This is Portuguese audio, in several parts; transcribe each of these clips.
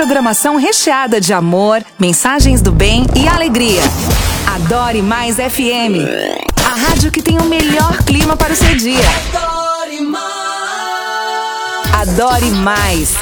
programação recheada de amor, mensagens do bem e alegria. Adore Mais FM, a rádio que tem o melhor clima para o seu dia. Adore Mais. Adore Mais.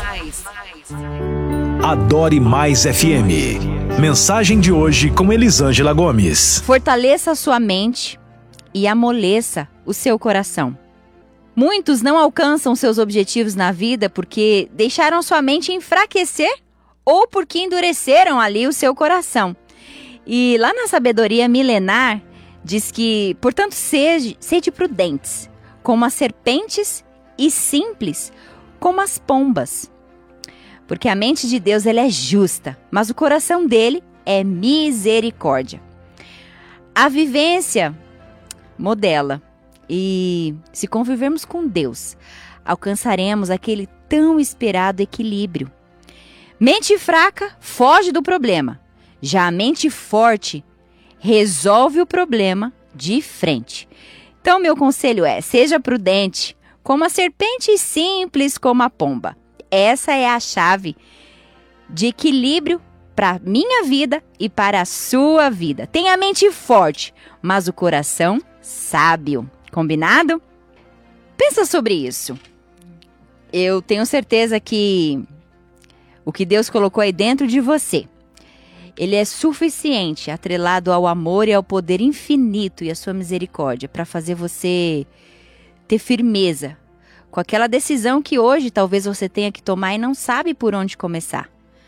Adore Mais FM. Mensagem de hoje com Elisângela Gomes. Fortaleça a sua mente e amoleça o seu coração. Muitos não alcançam seus objetivos na vida porque deixaram sua mente enfraquecer ou porque endureceram ali o seu coração. E lá na sabedoria milenar diz que, portanto, sede prudentes, como as serpentes, e simples, como as pombas. Porque a mente de Deus ela é justa, mas o coração dele é misericórdia. A vivência modela. E se convivermos com Deus, alcançaremos aquele tão esperado equilíbrio. Mente fraca foge do problema. Já a mente forte resolve o problema de frente. Então, meu conselho é: seja prudente, como a serpente, e simples como a pomba. Essa é a chave de equilíbrio para a minha vida e para a sua vida. Tenha a mente forte, mas o coração sábio. Combinado? Pensa sobre isso. Eu tenho certeza que o que Deus colocou aí dentro de você, ele é suficiente, atrelado ao amor e ao poder infinito e à sua misericórdia, para fazer você ter firmeza com aquela decisão que hoje talvez você tenha que tomar e não sabe por onde começar.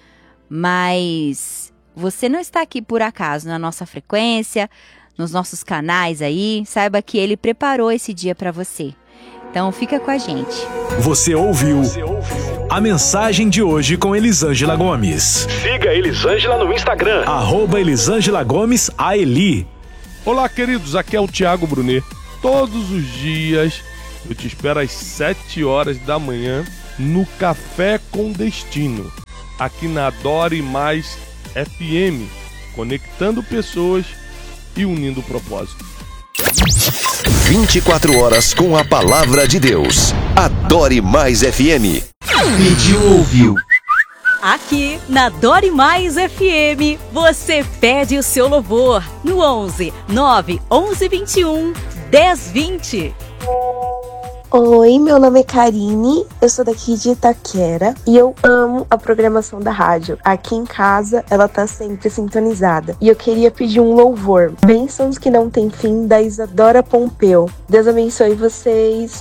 Mas você não está aqui por acaso na nossa frequência, nos nossos canais aí. Saiba que ele preparou esse dia para você. Então fica com a gente. Você ouviu a mensagem de hoje com Elisângela Gomes. Siga Elisângela no Instagram, @Elisângela Gomes AELI. Olá, queridos, aqui é o Thiago Brunet. Todos os dias eu te espero às 7 horas da manhã no Café com Destino, aqui na Adore Mais FM, conectando pessoas e unindo o propósito. 24 horas com a palavra de Deus. Adore Mais FM. Pediu, ouviu. Aqui na Adore Mais FM, você pede o seu louvor no 11 9 11 21 10 20. Oi, meu nome é Karine, eu sou daqui de Itaquera e eu amo a programação da rádio. Aqui em casa, ela tá sempre sintonizada. E eu queria pedir um louvor, Bênçãos que não tem fim, da Isadora Pompeu. Deus abençoe vocês.